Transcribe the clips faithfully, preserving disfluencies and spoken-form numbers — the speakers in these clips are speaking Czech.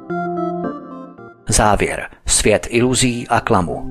Závěr. Svět iluzí a klamu.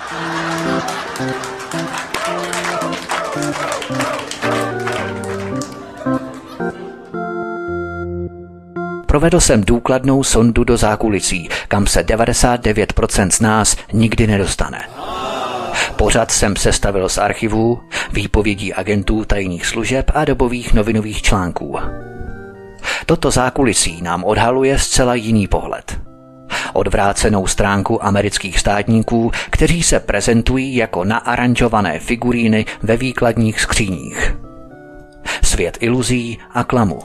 Provedl jsem důkladnou sondu do zákulisí, kam se devadesát devět procent z nás nikdy nedostane. Pořad jsem sestavil z archivů, výpovědí agentů tajných služeb a dobových novinových článků. Toto zákulisí nám odhaluje zcela jiný pohled. Odvrácenou stránku amerických státníků, kteří se prezentují jako naaranžované figuríny ve výkladních skříních. Svět iluzí a klamu.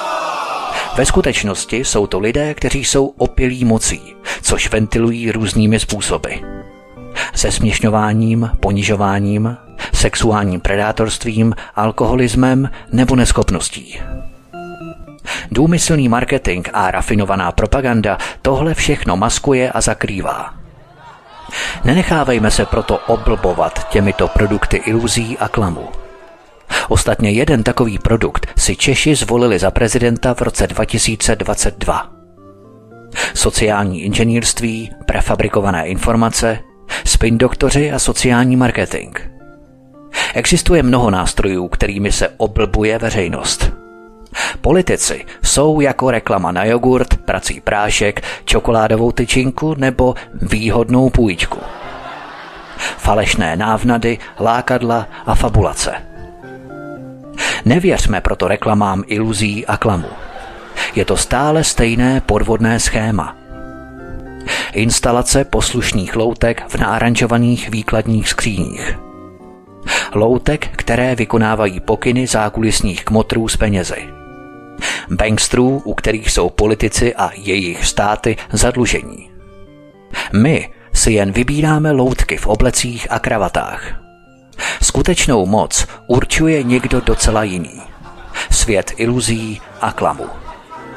Ve skutečnosti jsou to lidé, kteří jsou opilí mocí, což ventilují různými způsoby. Zesměšňováním, ponižováním, sexuálním predátorstvím, alkoholismem nebo neschopností. Důmyslný marketing a rafinovaná propaganda tohle všechno maskuje a zakrývá. Nenechávejme se proto oblbovat těmito produkty iluzí a klamu. Ostatně jeden takový produkt si Češi zvolili za prezidenta v roce dva tisíce dvacet dva. Sociální inženýrství, prefabrikované informace, spin doktoři a sociální marketing. Existuje mnoho nástrojů, kterými se oblbuje veřejnost. Politici jsou jako reklama na jogurt, prací prášek, čokoládovou tyčinku nebo výhodnou půjčku. Falešné návnady, lákadla a fabulace. Nevěřme proto reklamám iluzí a klamu. Je to stále stejné podvodné schéma. Instalace poslušných loutek v naaranžovaných výkladních skříních. Loutek, které vykonávají pokyny zákulisních kmotrů s penězi. Bankstrů, u kterých jsou politici a jejich státy zadlužení. My si jen vybíráme loutky v oblecích a kravatách. Skutečnou moc určuje někdo docela jiný. Svět iluzí a klamu.